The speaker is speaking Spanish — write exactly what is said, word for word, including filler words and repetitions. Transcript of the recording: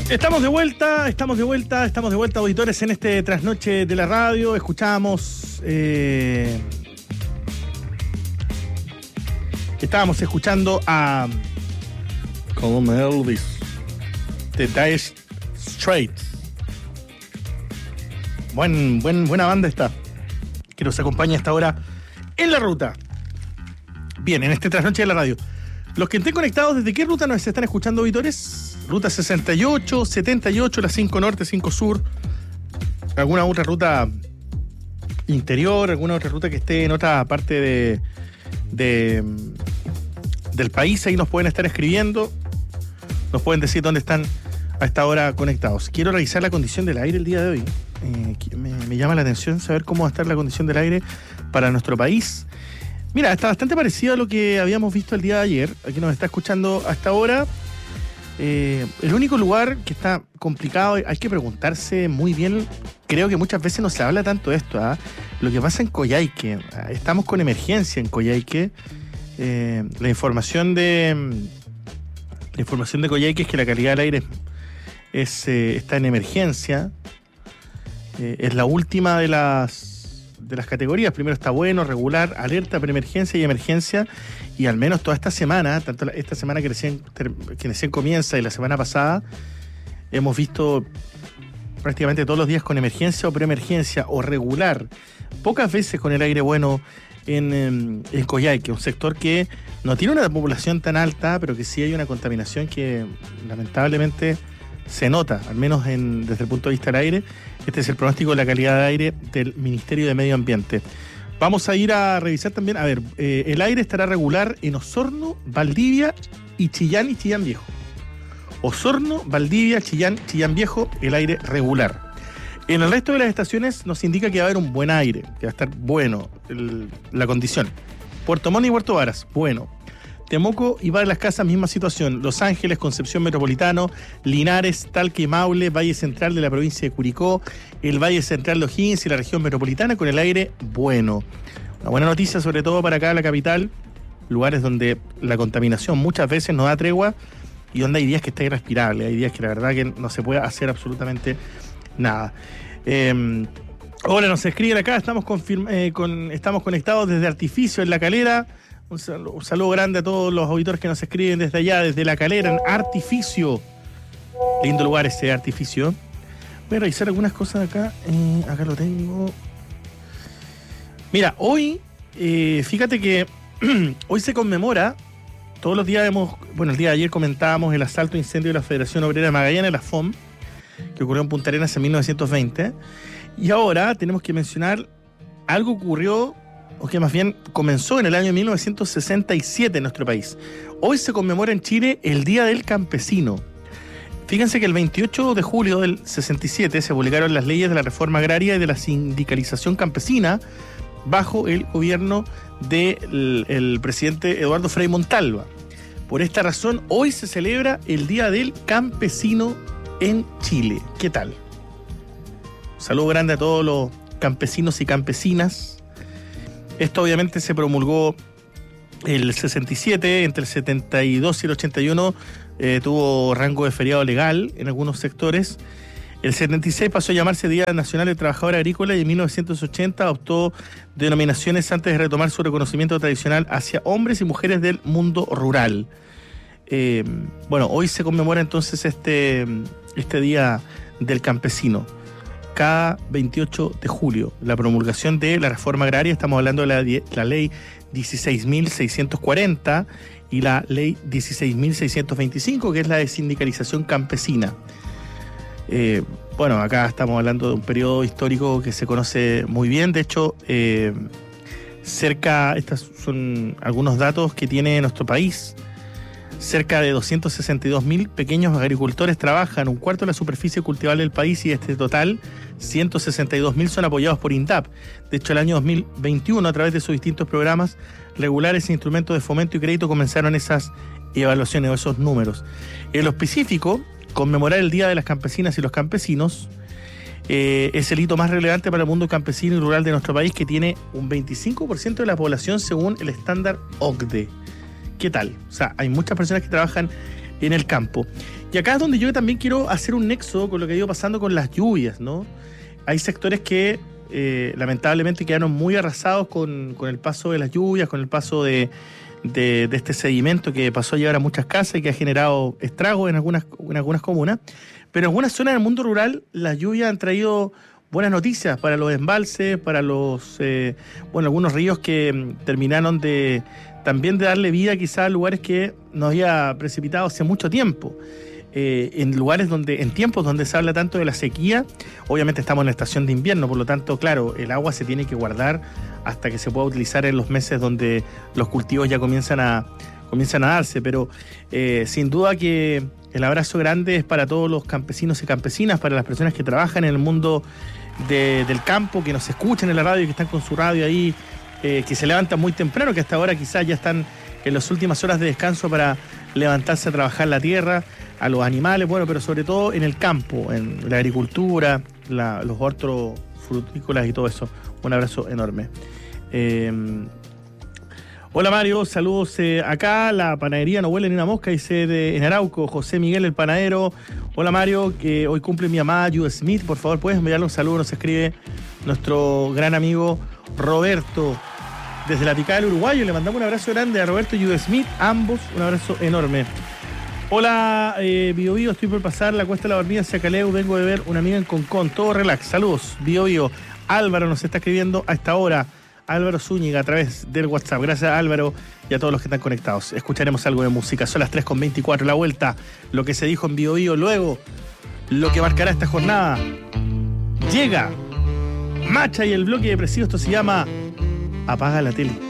Estamos de vuelta, estamos de vuelta, estamos de vuelta, auditores, en este trasnoche de la radio. Escuchábamos... Eh, estábamos escuchando a... como Elvis, de Dire Straits. Buen, buen, buena banda esta, que nos acompaña hasta ahora en la ruta. Bien, en este trasnoche de la radio. Los que estén conectados, ¿desde qué ruta nos están escuchando, auditores? Ruta sesenta y ocho, setenta y ocho, la cinco Norte, cinco Sur. ¿Alguna otra ruta interior? ¿Alguna otra ruta que esté en otra parte de, de del país? Ahí nos pueden estar escribiendo. Nos pueden decir dónde están a esta hora conectados. Quiero revisar la condición del aire el día de hoy. Eh, me, me llama la atención saber cómo va a estar la condición del aire para nuestro país. Mira, está bastante parecido a lo que habíamos visto el día de ayer. Aquí nos está escuchando hasta ahora. Eh, el único lugar que está complicado, hay que preguntarse muy bien, creo que muchas veces no se habla tanto de esto, ¿eh? Lo que pasa en Coyhaique. Estamos con emergencia en Coyhaique. Eh, la información de la información de Coyhaique es que la calidad del aire es, eh, está en emergencia. Eh, es la última de las de las categorías. Primero está bueno, regular, alerta, preemergencia y emergencia. Y al menos toda esta semana, tanto esta semana que recién, que recién comienza y la semana pasada, hemos visto prácticamente todos los días con emergencia o preemergencia o regular. Pocas veces con el aire bueno en, en, en Coyhaique, un sector que no tiene una población tan alta, pero que sí hay una contaminación que lamentablemente se nota, al menos en, desde el punto de vista del aire. Este es el pronóstico de la calidad de aire del Ministerio de Medio Ambiente. Vamos a ir a revisar también, a ver, eh, el aire estará regular en Osorno, Valdivia y Chillán y Chillán Viejo. Osorno, Valdivia, Chillán, Chillán Viejo, el aire regular. En el resto de las estaciones nos indica que va a haber un buen aire, que va a estar bueno el, la condición. Puerto Montt y Puerto Varas, bueno. Temuco y Valle de las Casas, misma situación. Los Ángeles, Concepción Metropolitano, Linares, Talca y Maule, Valle Central de la provincia de Curicó, el Valle Central de O'Higgins y la región metropolitana con el aire bueno. Una buena noticia sobre todo para acá, la capital, lugares donde la contaminación muchas veces no da tregua y donde hay días que está irrespirable, hay días que la verdad que no se puede hacer absolutamente nada. Eh, hola, nos escriben acá, estamos, confirma, eh, con, estamos conectados desde Artificio en La Calera. Un saludo, un saludo grande a todos los auditores que nos escriben desde allá, desde La Calera, en Artificio. Lindo lugar ese Artificio. Voy a revisar algunas cosas acá. Eh, acá lo tengo. Mira, hoy, eh, fíjate que hoy se conmemora, todos los días hemos, bueno, el día de ayer comentábamos el asalto e incendio de la Federación Obrera de Magallanes, la F O M, que ocurrió en Punta Arenas en mil novecientos veinte. Y ahora tenemos que mencionar algo que ocurrió, o que más bien comenzó en el año mil novecientos sesenta y siete en nuestro país. Hoy se conmemora en Chile el Día del Campesino. Fíjense que el veintiocho de julio del sesenta y siete se publicaron las leyes de la reforma agraria y de la sindicalización campesina bajo el gobierno del el presidente Eduardo Frei Montalva. Por esta razón, hoy se celebra el Día del Campesino en Chile. ¿Qué tal? Un saludo grande a todos los campesinos y campesinas. Esto obviamente se promulgó el sesenta y siete, entre el setenta y dos y el ochenta y uno eh, tuvo rango de feriado legal en algunos sectores. El setenta y seis pasó a llamarse Día Nacional del Trabajador Agrícola y en mil novecientos ochenta adoptó denominaciones antes de retomar su reconocimiento tradicional hacia hombres y mujeres del mundo rural. Eh, bueno, hoy se conmemora entonces este, este Día del Campesino. Cada veintiocho de julio, la promulgación de la reforma agraria, estamos hablando de la, la ley dieciséis mil seiscientos cuarenta y la ley dieciséis mil seiscientos veinticinco, que es la de sindicalización campesina. Eh, bueno, acá estamos hablando de un periodo histórico que se conoce muy bien. De hecho, eh, cerca, estos son algunos datos que tiene nuestro país. Cerca de doscientos sesenta y dos mil pequeños agricultores trabajan, un cuarto de la superficie cultivable del país, y de este total, ciento sesenta y dos mil son apoyados por INDAP. De hecho, el año dos mil veintiuno, a través de sus distintos programas regulares e instrumentos de fomento y crédito, comenzaron esas evaluaciones o esos números. En lo específico, conmemorar el Día de las Campesinas y los Campesinos eh, es el hito más relevante para el mundo campesino y rural de nuestro país, que tiene un veinticinco por ciento de la población según el estándar O C D E. ¿Qué tal? O sea, hay muchas personas que trabajan en el campo. Y acá es donde yo también quiero hacer un nexo con lo que ha ido pasando con las lluvias, ¿no? Hay sectores que eh, lamentablemente quedaron muy arrasados con, con el paso de las lluvias, con el paso de, de, de este sedimento que pasó a llevar a muchas casas y que ha generado estragos en algunas, en algunas comunas. Pero en algunas zonas del mundo rural las lluvias han traído buenas noticias para los embalses, para los, eh, bueno, algunos ríos que mm, terminaron de también de darle vida quizás a lugares que no había precipitado hace mucho tiempo. Eh, en lugares donde, en tiempos donde se habla tanto de la sequía, obviamente estamos en la estación de invierno, por lo tanto, claro, el agua se tiene que guardar hasta que se pueda utilizar en los meses donde los cultivos ya comienzan a, comienzan a darse, pero eh, sin duda que el abrazo grande es para todos los campesinos y campesinas, para las personas que trabajan en el mundo de, del campo, que nos escuchan en la radio, que están con su radio ahí, eh, que se levantan muy temprano, que hasta ahora quizás ya están en las últimas horas de descanso para levantarse a trabajar la tierra, a los animales, bueno, pero sobre todo en el campo, en la agricultura, la, los hortofrutícolas y todo eso. Un abrazo enorme. Eh, hola Mario, saludos eh, acá, la panadería no huele ni una mosca, dice de, en Arauco, José Miguel el panadero. Hola Mario, que hoy cumple mi amada Jude Smith, por favor puedes enviarle un saludo, nos escribe nuestro gran amigo Roberto desde la picada del Uruguayo. Le mandamos un abrazo grande a Roberto y Jude Smith, ambos un abrazo enorme. Hola, eh, Bio Bio, estoy por pasar la Cuesta de la Dormida hacia Caleu, vengo de ver una amiga en Concón, todo relax, saludos, Bio Bio. Álvaro nos está escribiendo a esta hora, Álvaro Zúñiga a través del WhatsApp, gracias Álvaro y a todos los que están conectados. Escucharemos algo de música, son las tres con veinticuatro, la vuelta, lo que se dijo en Bio Bio, luego lo que marcará esta jornada. Llega Macha y el bloque depresivo, esto se llama Apaga la Tele.